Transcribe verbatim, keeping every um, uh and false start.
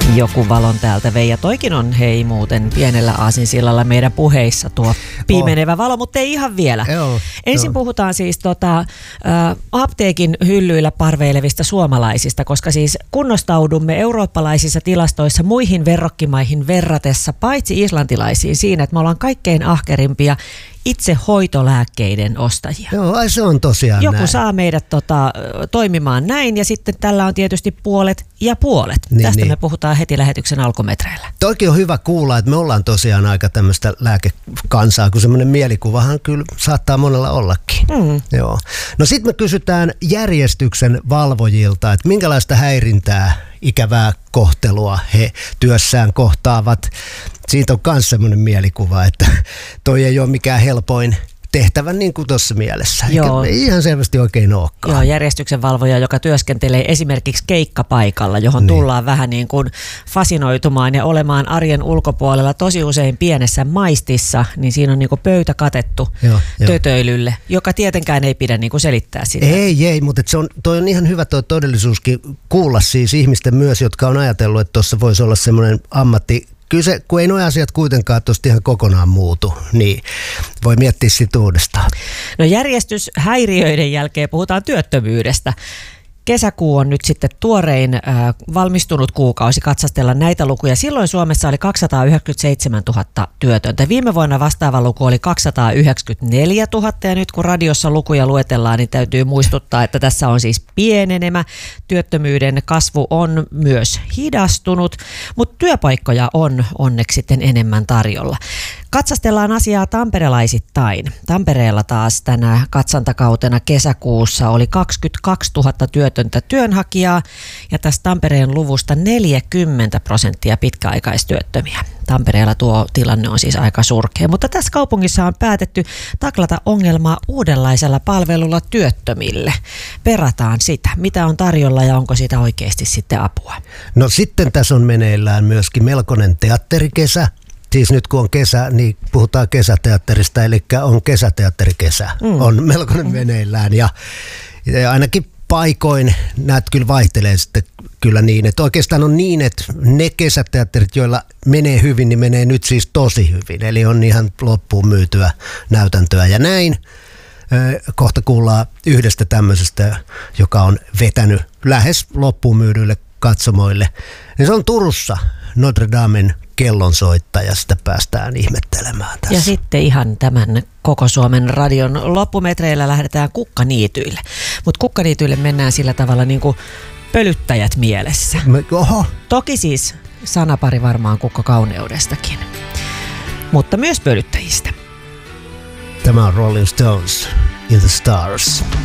Joku valon täältä vei, ja toikin on hei muuten pienellä aasinsillalla meidän puheissa tuo pimenevä oh. valo, mutta ei ihan vielä. Joo, Ensin joo. puhutaan siis tota, ä, apteekin hyllyillä parveilevista suomalaisista, koska siis kunnostaudumme eurooppalaisissa tilastoissa muihin verrokkimaihin verratessa, paitsi islantilaisiin siinä, että me ollaan kaikkein ahkerimpia itse hoitolääkkeiden ostajia. Joo, ai se on tosiaan Joku näin. saa meidät tota, toimimaan näin, ja sitten tällä on tietysti puolet ja puolet. Niin, Tästä niin. me puhutaan heti lähetyksen alkumetreillä. Toikin on hyvä kuulla, että me ollaan tosiaan aika tämmöistä lääkekansaa, kun semmoinen mielikuvahan kyllä saattaa monella ollakin. Mm. Joo. No sitten me kysytään järjestyksen valvojilta, että minkälaista häirintää, ikävää kohtelua he työssään kohtaavat. Siitä on myös semmoinen mielikuva, että toi ei ole mikään helpoin tehtävä niin kuin tuossa mielessä. Joo. Eikä ihan selvästi oikein olekaan. Joo, järjestyksen valvoja, joka työskentelee esimerkiksi keikkapaikalla, johon Niin. tullaan vähän niin kuin fasinoitumaan ja olemaan arjen ulkopuolella tosi usein pienessä maistissa, niin siinä on niin kuin pöytä katettu Joo, joo. tötöilylle, joka tietenkään ei pidä niin kuin selittää sitä. Ei, ei, mutta se on, toi on ihan hyvä toi todellisuuskin kuulla siis ihmisten myös, jotka on ajatellut, että tuossa voisi olla semmoinen ammatti. Kyllä se, kun ei nuo asiat kuitenkaan tuosta ihan kokonaan muutu, niin voi miettiä sitä uudestaan. No järjestyshäiriöiden jälkeen puhutaan työttömyydestä. Kesäkuu on nyt sitten tuorein äh, valmistunut kuukausi katsastella näitä lukuja. Silloin Suomessa oli kaksisataayhdeksänkymmentäseitsemäntuhatta työtöntä. Viime vuonna vastaava luku oli kaksisataayhdeksänkymmentäneljätuhatta, ja nyt kun radiossa lukuja luetellaan, niin täytyy muistuttaa, että tässä on siis pienenemä. Työttömyyden kasvu on myös hidastunut, mutta työpaikkoja on onneksi sitten enemmän tarjolla. Katsastellaan asiaa tamperelaisittain. Tampereella taas tänä katsantakautena kesäkuussa oli kaksikymmentäkaksituhatta työtöntä työnhakijaa, ja tästä Tampereen luvusta neljäkymmentä prosenttia pitkäaikaistyöttömiä. Tampereella tuo tilanne on siis aika surkea, mutta tässä kaupungissa on päätetty taklata ongelmaa uudenlaisella palvelulla työttömille. Perataan sitä, mitä on tarjolla ja onko siitä oikeasti sitten apua. No sitten tässä on meneillään myöskin melkoinen teatterikesä. Siis nyt kun on kesä, niin puhutaan kesäteatterista, eli on kesäteatterikesä. Mm. On melkoinen meneillään, ja, ja ainakin paikoin näet kyllä vaihtelee sitten kyllä niin, että oikeastaan on niin, että ne kesäteatterit, joilla menee hyvin, niin menee nyt siis tosi hyvin. Eli on ihan loppuun myytyä näytäntöä ja näin. Kohta kuullaan yhdestä tämmöisestä, joka on vetänyt lähes loppuun myydyille katsomoille. Ja se on Turussa Notre Damen kellonsoittaja, sitä päästään ihmettelemään tässä. Ja sitten ihan tämän koko Suomen radion loppumetreillä lähdetään kukkaniityille. Mutta kukkaniityille mennään sillä tavalla niin kuin pölyttäjät mielessä. Me, oho. Toki siis sanapari varmaan kukkakauneudestakin, mutta myös pölyttäjistä. Tämä on Rolling Stones in the Stars.